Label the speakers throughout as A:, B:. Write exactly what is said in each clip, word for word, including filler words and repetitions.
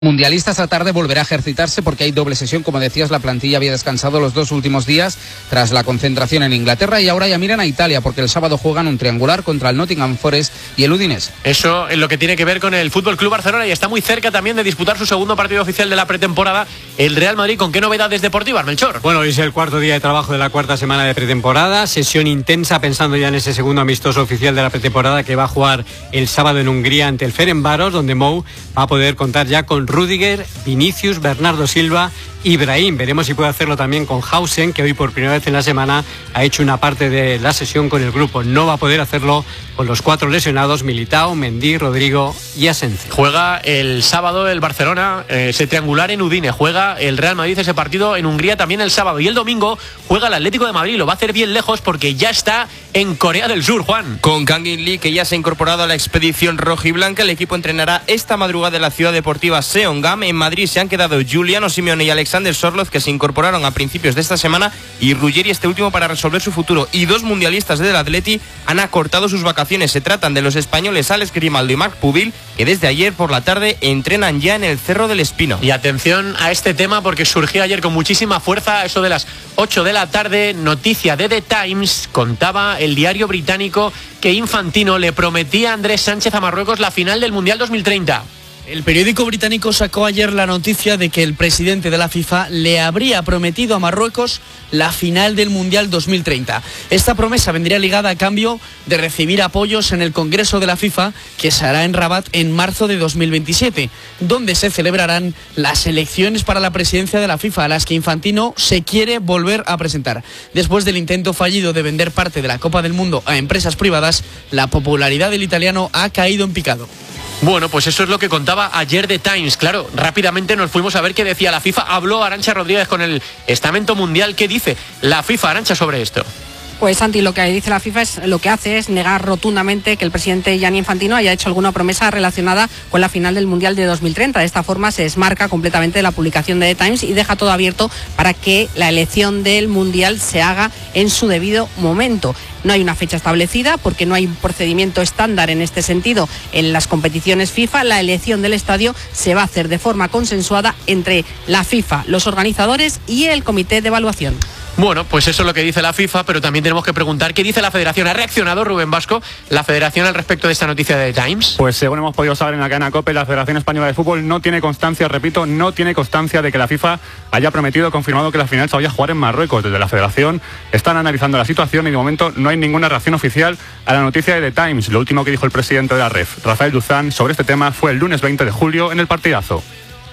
A: Mundialista esta tarde volverá a ejercitarse porque hay doble sesión. Como decías, la plantilla había descansado los dos últimos días tras la concentración en Inglaterra y ahora ya miran a Italia porque el sábado juegan un triangular contra el Nottingham Forest y el Udinese.
B: Eso es lo que tiene que ver con el Fútbol Club Barcelona y está muy cerca también de disputar su segundo partido oficial de la pretemporada, el Real Madrid. ¿Con qué novedades deportivas, Melchor?
C: Bueno, hoy es el cuarto día de trabajo de la cuarta semana de pretemporada, sesión intensa pensando ya en ese segundo amistoso oficial de la pretemporada que va a jugar el sábado en Hungría ante el Ferencváros, donde Mou va a poder contar ya con Rüdiger, Vinicius, Bernardo Silva y Brahim. Veremos si puede hacerlo también con Hausen, que hoy por primera vez en la semana ha hecho una parte de la sesión con el grupo. No va a poder hacerlo con los cuatro lesionados: Militao, Mendy, Rodrigo y Asensio.
B: Juega el sábado el Barcelona, eh, ese triangular en Udine. Juega el Real Madrid ese partido en Hungría también el sábado. Y el domingo juega el Atlético de Madrid. Lo va a hacer bien lejos porque ya está en Corea del Sur, Juan.
D: Con Kangin Lee, que ya se ha incorporado a la expedición rojiblanca, el equipo entrenará esta madrugada en la ciudad deportiva Seongam. En Madrid se han quedado Giuliano Simeone y Alexander Sorloz, que se incorporaron a principios de esta semana, y Ruggeri este último para resolver su futuro. Y dos mundialistas del Atleti han acortado sus vacaciones. Se tratan de los españoles Alex Grimaldo y Marc Pubil, que desde ayer por la tarde entrenan ya en el Cerro del Espino.
B: Y atención a este tema porque surgió ayer con muchísima fuerza, eso de las ocho de la tarde, noticia de The Times. Contaba el diario británico que Infantino le prometía a Andrés Sánchez a Marruecos la final del Mundial dos mil treinta.
E: El periódico británico sacó ayer la noticia de que el presidente de la FIFA le habría prometido a Marruecos la final del Mundial dos mil treinta. Esta promesa vendría ligada a cambio de recibir apoyos en el Congreso de la FIFA, que se hará en Rabat en marzo de dos mil veintisiete, donde se celebrarán las elecciones para la presidencia de la FIFA, a las que Infantino se quiere volver a presentar. Después del intento fallido de vender parte de la Copa del Mundo a empresas privadas, la popularidad del italiano ha caído en picado.
B: Bueno, pues eso es lo que contaba ayer The Times. Claro, rápidamente nos fuimos a ver qué decía la FIFA. Habló Arantxa Rodríguez con el estamento mundial. ¿Qué dice la FIFA, Arantxa, sobre esto?
F: Pues Santi, lo que dice la FIFA es lo que hace es negar rotundamente que el presidente Gianni Infantino haya hecho alguna promesa relacionada con la final del Mundial de dos mil treinta. De esta forma se desmarca completamente de la publicación de The Times y deja todo abierto para que la elección del Mundial se haga en su debido momento. No hay una fecha establecida porque no hay un procedimiento estándar en este sentido en las competiciones FIFA. La elección del estadio se va a hacer de forma consensuada entre la FIFA, los organizadores y el comité de evaluación.
B: Bueno, pues eso es lo que dice la FIFA, pero también tenemos que preguntar qué dice la Federación. ¿Ha reaccionado, Rubén Vasco, la Federación al respecto de esta noticia de The Times?
G: Pues según hemos podido saber en la cadena COPE, la Federación Española de Fútbol no tiene constancia, repito, no tiene constancia de que la FIFA haya prometido o confirmado que la final se vaya a jugar en Marruecos. Desde la Federación están analizando la situación y de momento no hay ninguna reacción oficial a la noticia de The Times. Lo último que dijo el presidente de la R E F, Rafael Duzán, sobre este tema fue el lunes veinte de julio en el partidazo.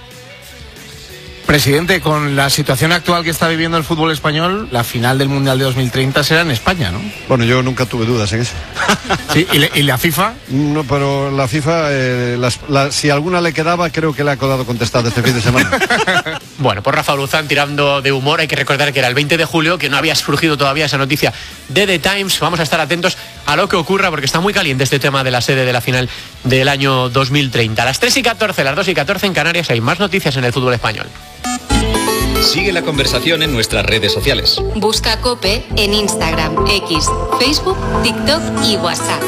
H: Presidente, con la situación actual que está viviendo el fútbol español, la final del Mundial de dos mil treinta será en España, ¿no?
I: Bueno, yo nunca tuve dudas en eso.
H: ¿Sí? ¿Y, le, ¿Y la FIFA?
I: No, pero la FIFA, eh, las, la, si alguna le quedaba, creo que le ha quedado contestar este fin de semana.
B: Bueno, pues Rafa Luzán tirando de humor. Hay que recordar que era el veinte de julio, que no había surgido todavía esa noticia de The Times. Vamos a estar atentos a lo que ocurra porque está muy caliente este tema de la sede de la final del año dos mil treinta. A las tres y catorce, las dos y catorce en Canarias hay más noticias en el fútbol español.
J: Sigue la conversación en nuestras redes sociales.
K: Busca COPE en Instagram, X, Facebook, TikTok y WhatsApp.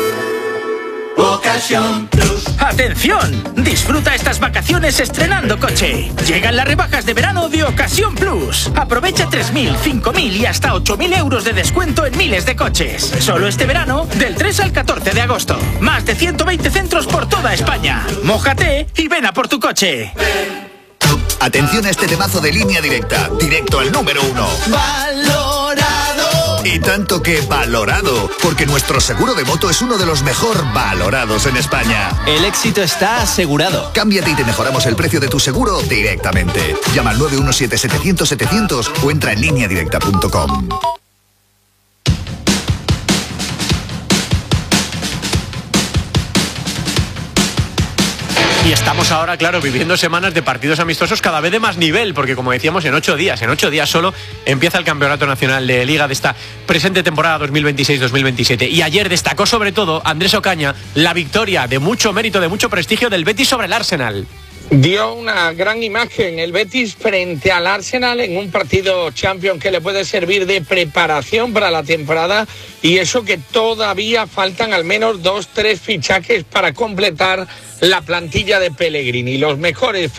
L: Ocasión Plus. ¡Atención! Disfruta estas vacaciones estrenando coche. Llegan las rebajas de verano de Ocasión Plus. Aprovecha tres mil, cinco mil y hasta ocho mil euros de descuento en miles de coches. Solo este verano, del tres al catorce de agosto. Más de ciento veinte centros por toda España. Mójate y ven a por tu coche.
M: Atención a este temazo de Línea Directa, directo al número uno.
L: ¡Valorado!
M: Y tanto que valorado, porque nuestro seguro de moto es uno de los mejor valorados en España.
N: El éxito está asegurado.
M: Cámbiate y te mejoramos el precio de tu seguro directamente. Llama al nueve uno siete, setecientos, setecientos o entra en línea directa punto com.
B: Y estamos ahora, claro, viviendo semanas de partidos amistosos cada vez de más nivel, porque como decíamos, en ocho días, en ocho días solo empieza el Campeonato Nacional de Liga de esta presente temporada dos mil veintiséis dos mil veintisiete. Y ayer destacó sobre todo Andrés Ocaña la victoria de mucho mérito, de mucho prestigio del Betis sobre el Arsenal.
O: Dio una gran imagen el Betis frente al Arsenal en un partido Champions que le puede servir de preparación para la temporada, y eso que todavía faltan al menos dos, tres fichajes para completar la plantilla de Pellegrini. Los mejores